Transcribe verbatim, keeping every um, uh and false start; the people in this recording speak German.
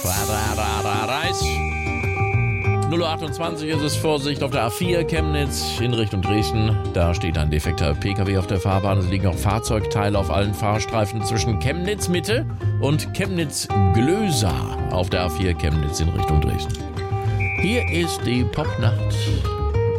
Reis. null Uhr achtundzwanzig ist es, Vorsicht auf der A vier Chemnitz in Richtung Dresden. Da steht ein defekter P K W auf der Fahrbahn. Es liegen auch Fahrzeugteile auf allen Fahrstreifen zwischen Chemnitz Mitte und Chemnitz Glösa auf der A vier Chemnitz in Richtung Dresden. Hier ist die Popnacht